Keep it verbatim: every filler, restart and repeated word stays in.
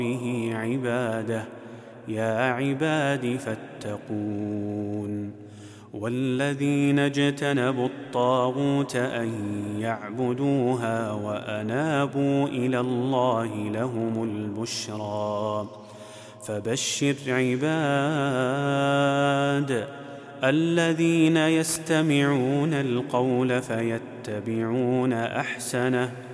به عباده يا عباد فاتقون. والذين اجتنبوا الطاغوت أن يعبدوها وأنابوا إلى الله لهم البشرى. فبشر عباد الذين يستمعون القول فيتبعون أحسنه